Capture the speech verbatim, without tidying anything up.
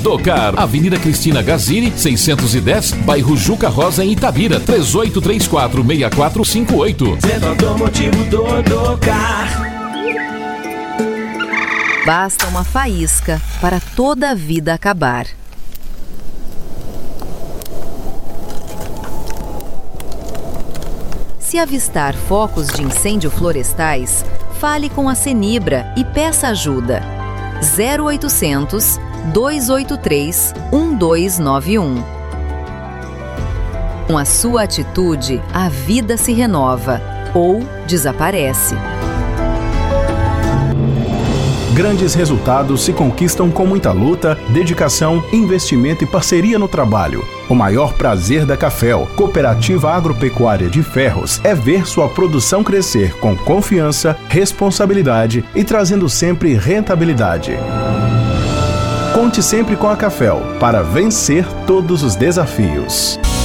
Rodocar, Avenida Cristina Gazini, seiscentos e dez, bairro Juca Rosa, em Itabira, três oito três quatro, seis quatro cinco oito. Centro Automotivo Rodocar. Basta uma faísca para toda a vida acabar. Se avistar focos de incêndio florestais, fale com a Senibra e peça ajuda. zero oitocentos, dois oito três, um dois nove um. Com a sua atitude, a vida se renova ou desaparece. Grandes resultados se conquistam com muita luta, dedicação, investimento e parceria no trabalho. O maior prazer da Cafel, Cooperativa Agropecuária de Ferros, é ver sua produção crescer com confiança, responsabilidade e trazendo sempre rentabilidade. Conte sempre com a Cafel para vencer todos os desafios.